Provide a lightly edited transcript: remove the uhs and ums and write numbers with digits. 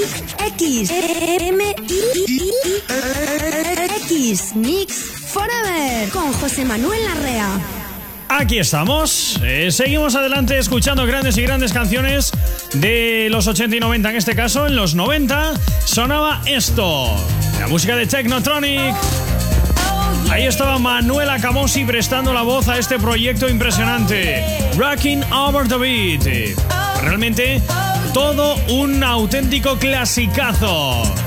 X Mix Forever con José Manuel Larrea. Aquí estamos, seguimos adelante escuchando grandes y grandes canciones de los 80 y 90. En este caso, en los 90 sonaba esto, la música de Technotronic. Ahí estaba Manuela Camosi prestando la voz a este proyecto impresionante, Rocking Over the Beat. Realmente todo un auténtico clasicazo.